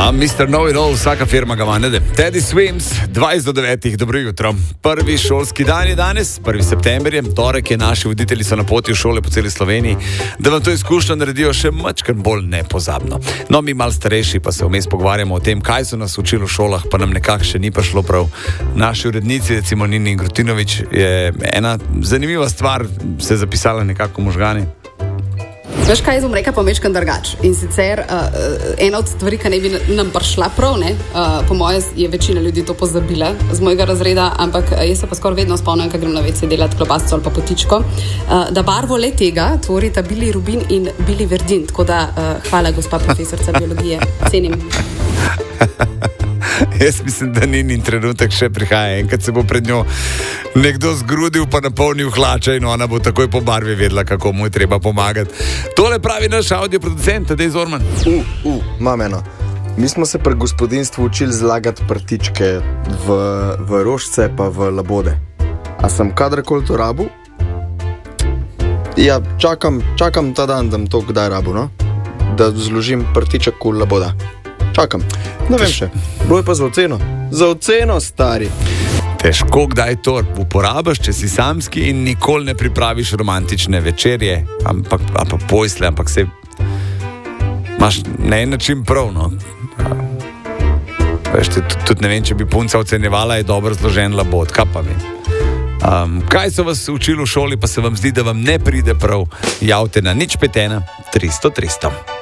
Mr. Know-it-all, vsaka firma ga ima, ne? Teddy Swims, 20 do 9, dobro jutro. Prvi šolski dan je danes, 1. september je, torek je, naši voditelji so na poti v šole po celi Sloveniji, da vam to izkušnjo naredijo še mačkar bolj nepozabno. No, mi malo starejši pa se vmes pogovarjamo o tem, kaj so nas učili v šolah, pa nam nekako še ni prišlo prav. Naši urednici, recimo Nini Grutinović, je ena zanimiva stvar, se je zapisala nekako v možgani. Veš kaj, jaz bom rekla pomečkan drugač. In sicer ena od stvari, ki ne bi nam prišla prav, po moje je večina ljudi to pozabila z mojega razreda, ampak jaz se pa skoraj vedno spomnim, ko grem na WC delati klobasico ali pa potičko, da barvo le tega tvorita Billy Rubin in Billy Verdin. Tako da hvala, gospa profesorca biologije. Cenim. Jaz mislim, da ni trenutek še prihaja. Enkrat se bo pred njo nekdo zgrudil pa napolnil hlača in ona bo takoj po barvi vedela, kako mu je treba pomagati. Tole pravi naš audioproducent, Tadej Zorman. Imam eno. Mi smo se pri gospodinstvu učili zlagati prtičke v rožce pa v labode. A sem kadarkoli to rabu? Ja, čakam ta dan, da bom to kdaj rabu, no? Da zložim prtiček v laboda. Čakam. Ne vem še. Boj pa za oceno. Za oceno, stari. Težko kdaj to uporabiš, če si samski in nikoli ne pripraviš romantične večerje, pa pojsle, ampak se imaš na en način prav, no. Veš, tudi ne vem, če bi punca ocenjevala, je dobro zložen labod, kaj pa vem. Kaj so vas učili v šoli, pa se vam zdi, da vam ne pride prav, javite na 051 300 300.